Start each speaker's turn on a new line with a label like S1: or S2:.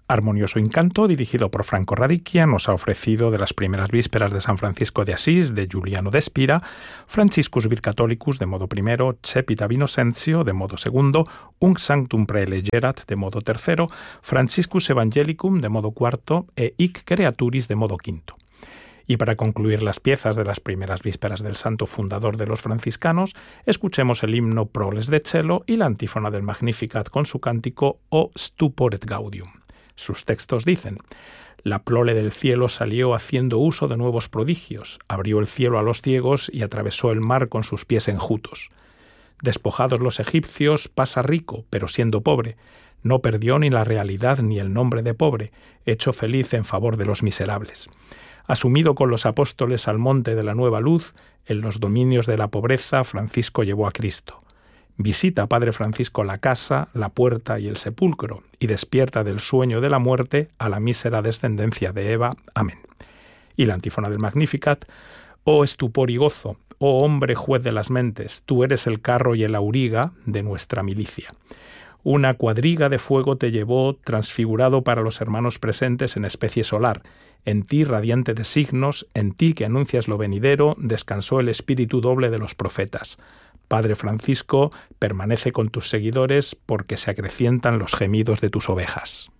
S1: Armonioso Incanto, dirigido por Franco Radicchia, nos ha ofrecido de las primeras vísperas de San Francisco de Asís, de Giuliano d'Espira, Franciscus Vir Catholicus, de modo primero, Cepita Vinosenzio, de modo segundo, Unc Sanctum Praelegerat, de modo tercero, Franciscus Evangelicum, de modo cuarto, e Hic Creaturis, de modo quinto. Y para concluir las piezas de las primeras vísperas del santo fundador de los franciscanos, escuchemos el himno Proles de Cielo y la antífona del Magnificat con su cántico O Stupor et Gaudium. Sus textos dicen: la prole del cielo salió haciendo uso de nuevos prodigios, abrió el cielo a los ciegos y atravesó el mar con sus pies enjutos. Despojados los egipcios, pasa rico, pero siendo pobre. No perdió ni la realidad ni el nombre de pobre, hecho feliz en favor de los miserables. Asumido con los apóstoles al monte de la nueva luz, en los dominios de la pobreza, Francisco llevó a Cristo. Visita, Padre Francisco, la casa, la puerta y el sepulcro, y despierta del sueño de la muerte a la mísera descendencia de Eva. Amén. Y la antífona del Magnificat: oh estupor y gozo, oh hombre juez de las mentes, tú eres el carro y el auriga de nuestra milicia. Una cuadriga de fuego te llevó, transfigurado para los hermanos presentes en especie solar. En ti, radiante de signos, en ti que anuncias lo venidero, descansó el espíritu doble de los profetas. Padre Francisco, permanece con tus seguidores porque se acrecientan los gemidos de tus ovejas.